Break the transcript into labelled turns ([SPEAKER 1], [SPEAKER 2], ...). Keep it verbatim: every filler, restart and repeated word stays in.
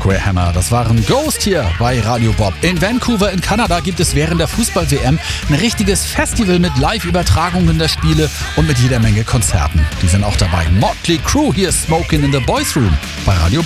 [SPEAKER 1] Square Hammer. Das waren Ghost hier bei Radio Bob. In Vancouver in Kanada gibt es während der Fußball-W M ein richtiges Festival mit Live-Übertragungen der Spiele und mit jeder Menge Konzerten. Die sind auch dabei. Motley Crue, hier ist Smokin' in the Boys Room bei Radio Bob.